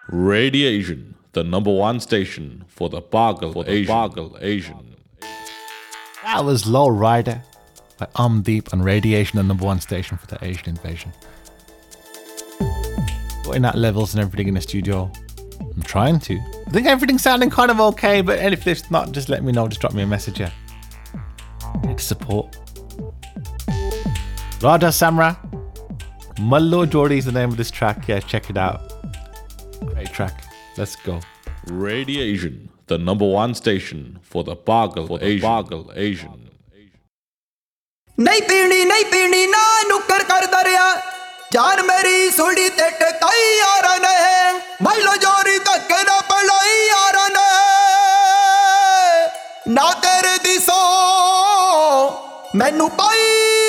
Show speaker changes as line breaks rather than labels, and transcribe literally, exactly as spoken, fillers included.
Radiation, the number one station for the Pagal for the Asian. Pagal Asian.
That was Low Rider by Omdeep on Radiation, the number one station for the Asian invasion. Putting out levels and everything in the studio. I'm trying to. I think everything's sounding kind of okay, but if it's not, just let me know. Just drop me a message, yeah. Need support. Raja Samra. Mallo Jordi is the name of this track. Yeah, check it out. Great track. Let's go.
Radiation, the number one station for the Pagal for the Asian. Pagal Asian.
नहीं पीनी नहीं पीनी ना नुक्कर कर दरिया जान मेरी सुड़ी ते टकाई यार ने माइलो जोरी तक ना पलाई यार ने ना तेरे दिसो मैनू पाई